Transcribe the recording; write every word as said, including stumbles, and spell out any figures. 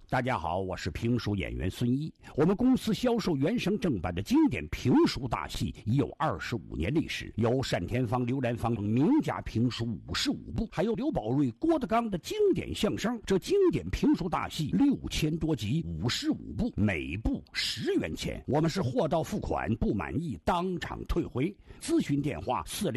大家好，我是评书演员孙一。我们公司销售原声正版的经典评书大戏已有二十五年历史，有单田芳、刘兰芳名家评书五十五部，还有刘宝瑞、郭德纲的经典相声。这经典评书大戏六千多集，五十五部，每部十元钱。我们是货到付款，不满意当场退回。咨询电话四零。